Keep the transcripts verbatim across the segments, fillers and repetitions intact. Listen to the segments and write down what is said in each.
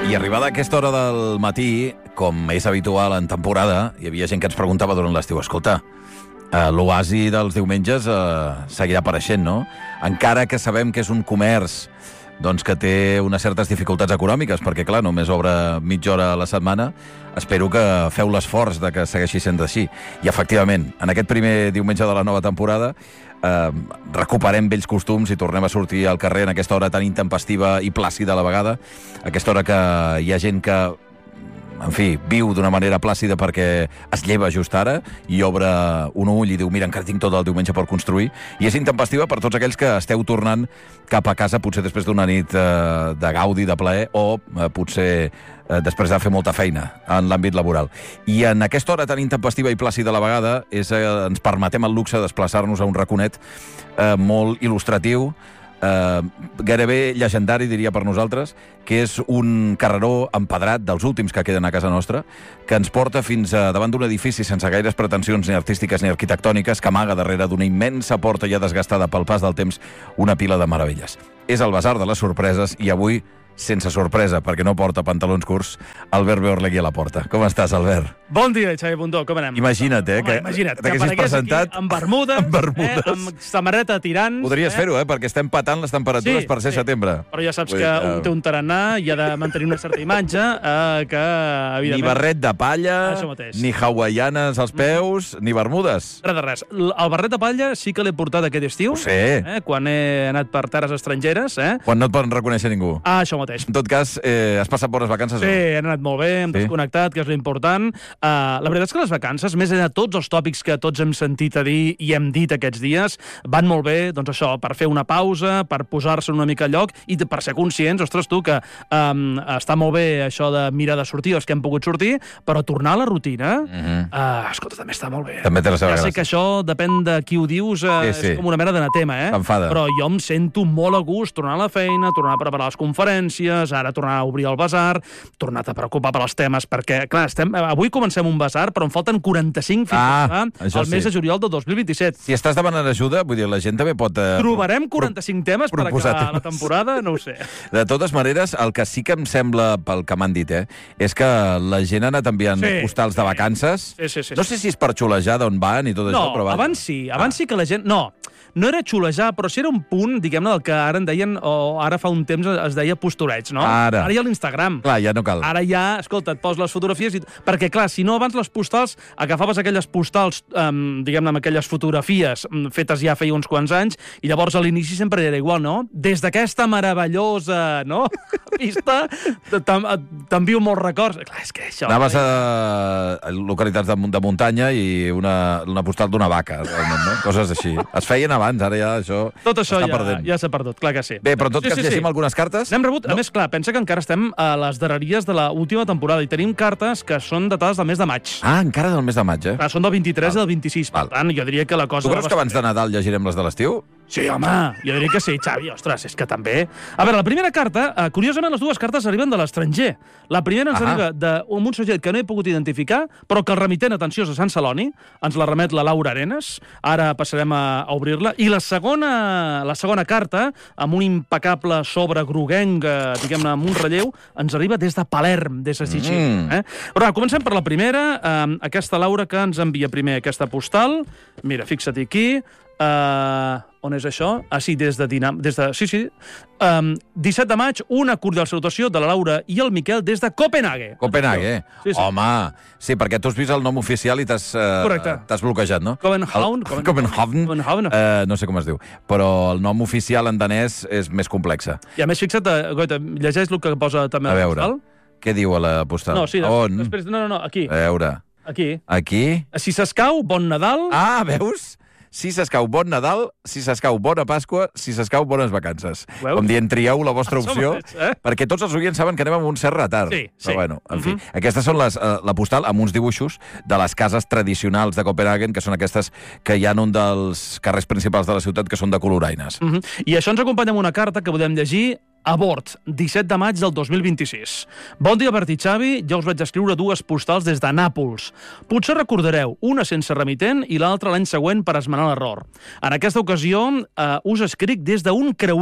I arribada a aquesta hora del matí, com és habitual en temporada, hi havia gent que ens preguntava durant l'estiu, escolta, eh, l'oasi dels diumenges eh, seguirà apareixent, no? Encara que sabem que és un comerç doncs que té unes certes dificultats econòmiques, perquè, clar, només obre mitja hora a la setmana, espero que feu l'esforç de que segueixi sent així. I, efectivament, en aquest primer diumenge de la nova temporada eh, recuperem vells costums i tornem a sortir al carrer en aquesta hora tan intempestiva i plàcida a la vegada, aquesta hora que hi ha gent que, en fi, viu d'una manera plàcida perquè es lleva just ara i obre un ull i diu, mira, encara tinc tot el diumenge per construir. I és intempestiva per tots aquells que esteu tornant cap a casa, potser després d'una nit eh, de gaudi, de plaer, o eh, potser eh, després de fer molta feina en l'àmbit laboral. I en aquesta hora tan intempestiva i plàcida a la vegada és, eh, ens permetem el luxe de desplaçar-nos a un raconet eh, molt il·lustratiu, Uh, gairebé llegendari, diria per nosaltres, que és un carreró empedrat dels últims que queden a casa nostra, que ens porta fins a davant d'un edifici sense gaires pretensions ni artístiques ni arquitectòniques, que amaga darrere d'una immensa porta ja desgastada pel pas del temps una pila de meravelles. És el Basar de les Sorpreses i avui, sense sorpresa, perquè no porta pantalons curts, Albert Beorlegui a la porta. Com estàs, Albert? Bon dia, Xavi Bundó, com anem? Imagina't, eh? Home, que imagina't, que t'haguessis presentat amb bermudes, amb, bermudes. Eh, amb samarreta tirant. Podries eh? fer-ho, eh? Perquè estem patant les temperatures sí, per ser sí. setembre. Però ja saps Vull que dir, un té un tarannà i ha de mantenir una certa imatge, eh, que, evidentment... Ni barret de palla, ni hawaianes als peus, mm. ni bermudes. Res de res. El barret de palla sí que l'he portat aquest estiu. Ho sé. Eh, quan he anat per terres estrangeres. Eh? Quan no et poden reconèixer ningú. Ah, això mateix. En tot cas, eh, has passat bones vacances? Sí, o no? he anat molt bé, hem sí. desconnectat, que és l'important. Uh, la veritat és que les vacances, més enllà de tots els tòpics que tots hem sentit a dir i hem dit aquests dies, van molt bé, doncs això, per fer una pausa, per posar-se una mica al lloc i per ser conscients, ostres, tu, que um, està molt bé això de mirar de sortir, els que hem pogut sortir, però tornar a la rutina, mm -hmm. uh, escolta, també està molt bé. També té la seva ja gràcia. sé que això depèn de qui ho dius, uh, sí, sí. és com una mena d'anatema, eh? T'enfada. Però jo em sento molt a gust tornar a la feina, tornar a preparar les conferències, ara tornar a obrir el Basar, tornat a preocupar per als temes, perquè, clar, estem, avui comencem un Basar, però en falten quaranta-cinc fins ah, al mes sí. de juliol del dos mil vint-i-set. Si estàs demanant ajuda, vull dir, la gent també pot... Eh, Trobarem quaranta-cinc temes per acabar temes. la temporada? No ho sé. De totes maneres, el que sí que em sembla, pel que m'han dit, eh, és que la gent ha anat enviant sí, postals de vacances. Sí, sí, sí, no sé si és per xulejar d'on van i tot no, això, però... No, abans sí. Abans ah. sí que la gent... No, no era xulejar, però sí era un punt, diguem-ne, del que ara en deien, o ara fa un temps es deia postureig, no? Ara. Ara hi ha l'Instagram. Clar, ja no cal. Ara ja, escolta, et poses les fotografies... I... Perquè, clar, si no, abans les postals, agafaves aquelles postals, um, diguem-ne, amb aquelles fotografies fetes ja feia uns quants anys, i llavors a l'inici sempre era igual, no? Des d'aquesta meravellosa, no?, pista, t'envio molts records. Clar, és que això... Anaves a, a localitats de, de muntanya i una, una postal d'una vaca, realment, no? Coses així. Es feien abans, ara ja això... Tot això ja, perdent. ja s'ha perdut, clar que sí. Bé, però en tot sí, cas sí, llegim sí. algunes cartes? N'hem rebut, no? a més, clar, pensa que encara estem a les darreries de l'última temporada i tenim cartes que són datades del mes de maig. Ah, encara del mes de maig, eh? Clar, són del vint-i-tres i del vint-i-sis, Val. per tant, jo diria que la cosa... Tu creus que abans de Nadal llegirem les de l'estiu? Sí, home, jo diria que sí, Xavi, ostres, és que també... A veure, la primera carta, eh, curiosament, les dues cartes arriben de l'estranger. La primera ens ah. arriba d'un subjecte que no he pogut identificar, però que el remitent, atenció, és a Sant Celoni, ens la remet la Laura Arenas, ara passarem a, a obrir-la, i la segona, la segona carta, amb un impecable sobre groguenc, eh, diguem-ne, amb un relleu, ens arriba des de Palerm, des de Sicília. Mm. Eh? Però comencem per la primera, eh, aquesta Laura que ens envia primer aquesta postal. Mira, fixa't aquí... Uh, on és això? Ah, sí, des de Dinam... Des de... Sí, sí. Um, disset de maig, una cordial salutació de la Laura i el Miquel des de Copenhague. Copenhague. Sí, sí. Home, sí, perquè tu has vist el nom oficial i t'has uh, bloquejat, no? Copenhagen. El... Copenhagen. Copenhagen. Uh, no sé com es diu. Però el nom oficial en danès és més complexa. I a més, fixa't, Goita, llegeix el que posa també a a la veure. postal. Què diu a la postal? No, sí, On? després... No, no, no, aquí. A veure. Aquí. Aquí? Si s'escau, bon Nadal. Ah, veus? Si s'escau bon Nadal, si s'escau bona Pasqua, si s'escau bones vacances. Veus? Com dient, trieu la vostra opció, Som, eh? perquè tots els oients saben que anem amb un cert retard. Sí, sí. Però bueno, en fi. Uh -huh. Aquestes són les, uh, la postal amb uns dibuixos de les cases tradicionals de Copenhagen, que són aquestes que hi ha en un dels carrers principals de la ciutat, que són de coloraines. Uh -huh. I això ens acompanya amb una carta que podem llegir a bord, disset de maig del dos mil vint-i-sis. Bon dia, Bert i Xavi. Ja us vaig escriure dues postals des de Nàpols. Potser recordareu, una sense remitent i l'altra l'any següent per esmenar l'error. En aquesta ocasió eh, us escric des d'un creuer,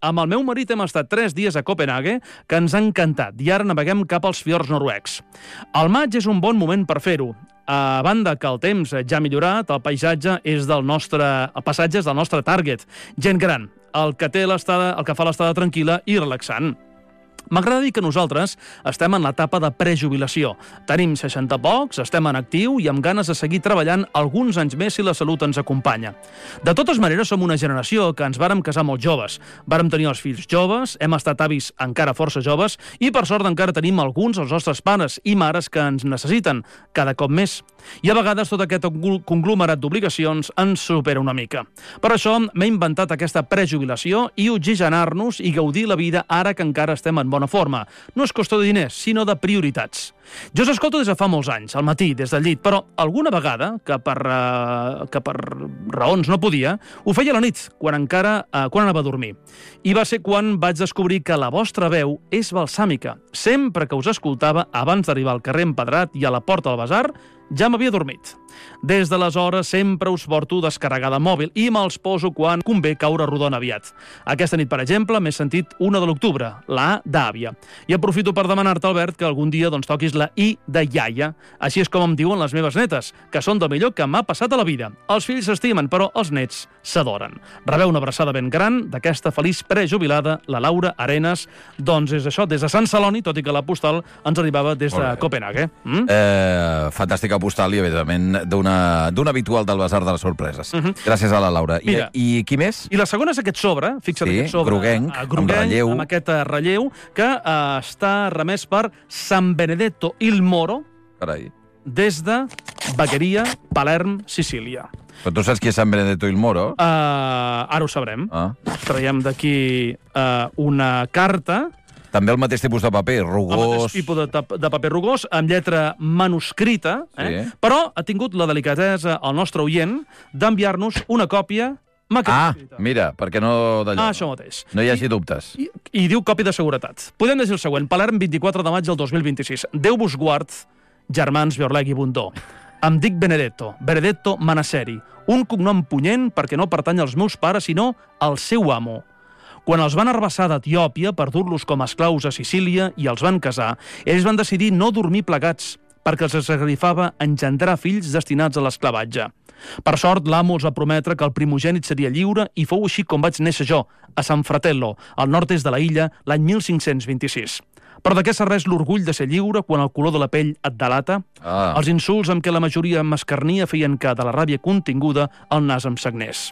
Amb el meu marit hem estat tres dies a Copenhague, que ens ha encantat, i ara naveguem cap als fiords noruecs. El maig és un bon moment per fer-ho. A banda que el temps ja ha millorat, el paisatge és del nostre, el passatge és del nostre target. Gent gran, el que, té l'estada, el que fa l'estada tranquil·la i relaxant. M'agrada dir que nosaltres estem en l'etapa de prejubilació. Tenim seixanta pocs, estem en actiu i amb ganes de seguir treballant alguns anys més si la salut ens acompanya. De totes maneres, som una generació que ens vàrem casar molt joves. Vàrem tenir els fills joves, hem estat avis encara força joves i, per sort, encara tenim alguns dels nostres pares i mares que ens necessiten cada cop més. I a vegades tot aquest conglomerat d'obligacions ens supera una mica. Per això m'he inventat aquesta prejubilació i oxigenar-nos i gaudir la vida ara que encara estem en bona forma. No és qüestió de diners, sinó de prioritats. Jo us escolto des de fa molts anys, al matí, des del llit, però alguna vegada, que per, uh, que per raons no podia, ho feia a la nit, quan encara uh, quan anava a dormir. I va ser quan vaig descobrir que la vostra veu és balsàmica. Sempre que us escoltava, abans d'arribar al carrer Empedrat i a la porta del Basar, ja m'havia dormit. Des d'aleshores sempre us porto descarregada mòbil i me'ls poso quan convé caure rodona aviat. Aquesta nit, per exemple, m'he sentit una de l'octubre, la A d'àvia. I aprofito per demanar-te, Albert, que algun dia doncs, toquis la I de iaia. Així és com em diuen les meves netes, que són del millor que m'ha passat a la vida. Els fills s'estimen, però els nets s'adoren. Rebeu una abraçada ben gran d'aquesta feliç prejubilada, la Laura Arenas. Doncs és això, des de Sant Celoni, tot i que la postal ens arribava des de Copenhague. Mm? Eh, fantàstica postal i, evidentment, d'una habitual del Basar de les Sorpreses. Uh -huh. Gràcies a la Laura. Mira, I, I qui més? I la segona és aquest sobre, fixa't, sí, aquest sobre. groguenc, uh, groguenc, amb relleu. Amb aquest uh, relleu, que uh, està remès per San Benedetto il Moro, Carai. des de Bagheria, Palerm, Sicília. Però tu saps qui és San Benedetto il Moro? Uh, ara ho sabrem. Ah. Traiem d'aquí uh, una carta. També el mateix tipus de paper, rugós... El mateix tipus de, de paper rugós, amb lletra manuscrita, eh? Sí. Però ha tingut la delicadesa el nostre oient d'enviar-nos una còpia Ah, escrita. mira, perquè no d'allò. Ah, això mateix. No hi hagi dubtes. I, I diu còpia de seguretat. Podem llegir el següent. Palerm, vint-i-quatre de maig del dos mil vint-i-sis. Déu vos guard, germans Biorleg i Bundó. Em dic Benedetto, Benedetto Manasseri. Un cognom punyent perquè no pertany als meus pares, sinó al seu amo. Quan els van arrabassar d'Etiòpia per dur-los com a esclaus a Sicília i els van casar, ells van decidir no dormir plegats, perquè els sacrificava engendrar fills destinats a l'esclavatge. Per sort, l'amo els va prometre que el primogènit seria lliure i fou així com vaig néixer jo, a San Fratello, al nord-est de la illa, l'any mil cinc-cents vint-i-sis. Però de què serveix l'orgull de ser lliure quan el color de la pell et delata? Ah. Els insults amb què la majoria m'escarnia feien que, de la ràbia continguda, el nas em sagnés.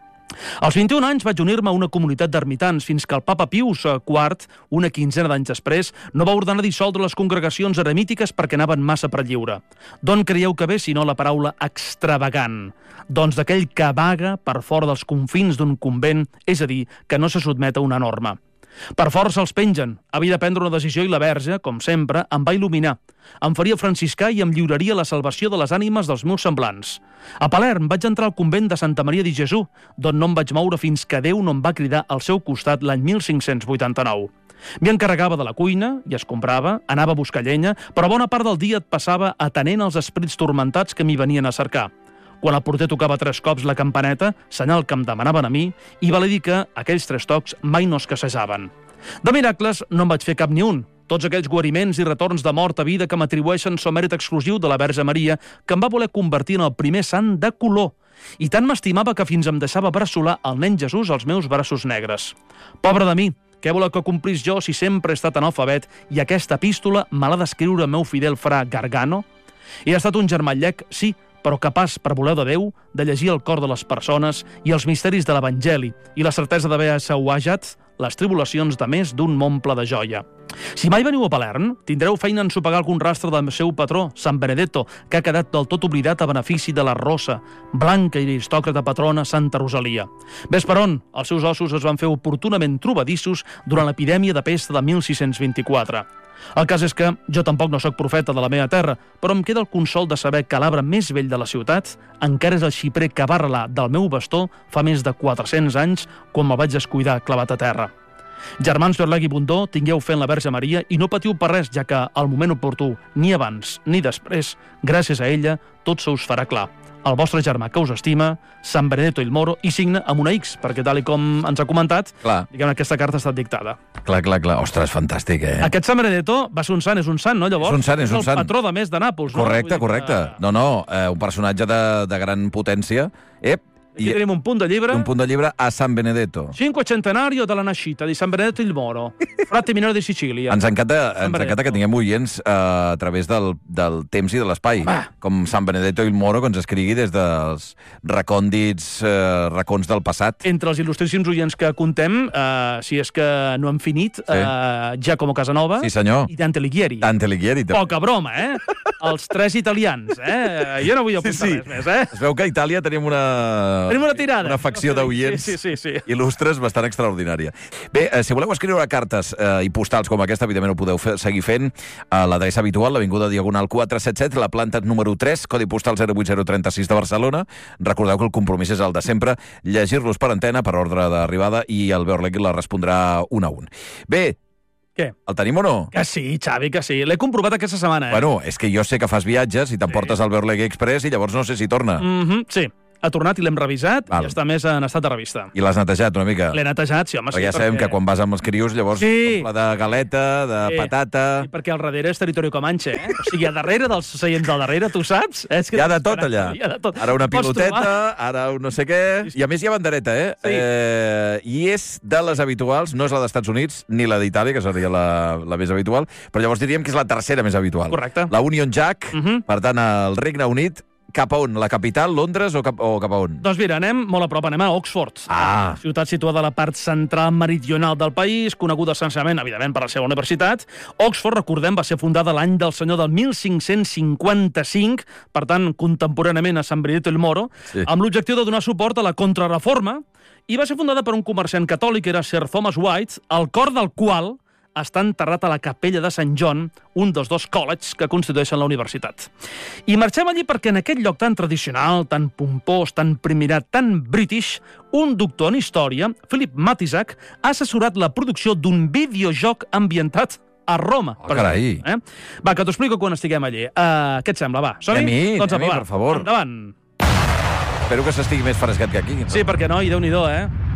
Als vint-i-un anys vaig unir-me a una comunitat d'ermitans fins que el papa Pius quart, una quinzena d'anys després, no va ordenar dissoldre les congregacions eremítiques perquè anaven massa per lliure. D'on creieu que ve, si no la paraula extravagant? Doncs d'aquell que vaga per fora dels confins d'un convent, és a dir, que no se sotmet a una norma. Per força els pengen. Havia de prendre una decisió i la Verge, com sempre, em va il·luminar. Em faria franciscà i em lliuraria la salvació de les ànimes dels meus semblants. A Palerm vaig entrar al convent de Santa Maria di Gesù, d'on no em vaig moure fins que Déu no em va cridar al seu costat l'any mil cinc-cents vuitanta-nou. M'hi encarregava de la cuina i es comprava, anava a buscar llenya, però bona part del dia et passava atenent els esperits tormentats que m'hi venien a cercar. Quan el porter tocava tres cops la campaneta, senyal que em demanaven a mi, i val a dir que aquells tres tocs mai no escassejaven. De miracles no en vaig fer cap ni un. Tots aquells guariments i retorns de mort a vida que m'atribueixen són mèrit exclusiu de la Verge Maria, que em va voler convertir en el primer sant de color. I tant m'estimava que fins em deixava bressolar el nen Jesús als meus braços negres. Pobre de mi, què voleu que complís jo si sempre he estat analfabet i aquesta epístola me l'ha d'escriure el meu fidel fra Gargano? He estat un germallec, sí, però capaç, per voler de Déu, de llegir el cor de les persones i els misteris de l'Evangeli i la certesa d'haver asseuajat les tribulacions de més d'un món ple de joia. Si mai veniu a Palerm, tindreu feina a ensopegar algun rastre del seu patró, Sant Benedetto, que ha quedat del tot oblidat a benefici de la rossa, blanca i aristòcrata patrona Santa Rosalia. Ves per on, els seus ossos es van fer oportunament trobadissos durant l'epidèmia de pesta de mil sis-cents vint-i-quatre. El cas és que jo tampoc no sóc profeta de la meva terra, però em queda el consol de saber que l'arbre més vell de la ciutat encara és el xiprer que va arrelar del meu bastó fa més de quatre-cents anys quan me'l vaig descuidar clavat a terra. Germans-Berlegui Bundó, tingueu fe en la Verge Maria i no patiu per res, ja que al moment oportú, ni abans ni després, gràcies a ella, tot se us farà clar. El vostre germà que us estima, San Benedetto il Moro, i signa amb una X, perquè tal i com ens ha comentat, Clar. diguem, aquesta carta ha estat dictada. Clar, clar, clar. Ostres, fantàstic, eh? Aquest San Benedetto va ser un sant, és un sant, no, llavors? És un sant, és un sant. el patró de més de Nàpols, no? Correcte, Vull dir correcte. que- No, no, eh, un personatge de, de gran potència. Ep, Aquí tenim un punt de llibre. un punt de llibre a San Benedetto. Cinquecentenario della nascita di San Benedetto il Moro, frate minore di Sicília. Ens encanta, San ens Benedetto. encanta que tinguem oients eh, a través del, del temps i de l'espai. Va. Com San Benedetto il Moro, que ens escrigui des dels recòndits eh, racons del passat. Entre els il·lustríssims oients que contem, eh, si és que no han finit, eh, Giacomo Casanova Sí, senyor. i Dante Alighieri. Dante Alighieri. també. Poca broma, eh? Els tres italians, eh? Jo no vull apuntar Sí, sí. res més, eh? Es veu que a Itàlia tenim una... Tenim una tirada. Una facció d'oients Sí, sí, sí, sí. il·lustres bastant extraordinària. Bé, eh, si voleu escriure cartes eh, i postals com aquesta, evidentment ho podeu fer, seguir fent a l'adreça habitual, l'Avinguda Diagonal quatre set set, la planta número tres, codi postal zero vuit zero tres sis de Barcelona. Recordeu que el compromís és el de sempre, llegir-los per antena, per ordre d'arribada, i el Beorlegui la respondrà un a un. Bé, Què? el tenim o no? Que sí, Xavi, que sí. L'he comprovat aquesta setmana, eh? Bueno, és que jo sé que fas viatges i t'emportes Sí. al Beorlegui Express i llavors no sé si torna. Mhm, sí. Ha tornat i l'hem revisat Val. i està més en estat de revista. I l'has netejat una mica? L'he netejat, sí, home, Perquè sí. ja sabem perquè... que quan vas amb els crios, llavors Sí. omple de galeta, de Sí. patata... Sí, perquè al darrere és territori comanche, eh? O sigui, a darrere dels seients del darrere, tu saps? És que Hi ha de tot allà. Hi ha de tot. Ara una Pots piloteta, trobar. ara un no sé què... I a més hi ha bandereta, eh? Sí. eh? I és de les habituals, no és la dels Estats Units, ni la d'Itàlia, que seria la, la més habitual, però llavors diríem que és la tercera més habitual. Correcte. La Union Jack, Mhm. per tant, el Regne Unit, cap a on? La capital, Londres, o cap, o cap a on? Doncs mira, anem molt a prop, anem a Oxford. Ah. Ciutat situada a la part central meridional del país, coneguda essencialment, evidentment, per la seva universitat. Oxford, recordem, va ser fundada l'any del senyor del mil cinc-cents cinquanta-cinc, per tant, contemporániament a San Benedetto il Moro, Sí. amb l'objectiu de donar suport a la contrarreforma, i va ser fundada per un comerciant catòlic, que era Sir Thomas White, al cor del qual està enterrat a la capella de Sant John, un dels dos colleges que constitueixen la universitat. I marxem allí perquè en aquest lloc tan tradicional, tan pompós, tan primirat, tan british, un doctor en història, Philip Matisak, ha assessorat la producció d'un videojoc ambientat a Roma. Oh, carai. exemple, Eh? Va, que t'ho explico quan estiguem allí. Uh, què et sembla? Va, som-hi? Anem-hi, Doncs anem-hi, apa, va, per favor. Endavant. Espero que s'estigui més fresquet que aquí. No? Sí, perquè no, i Déu-n'hi-do, eh?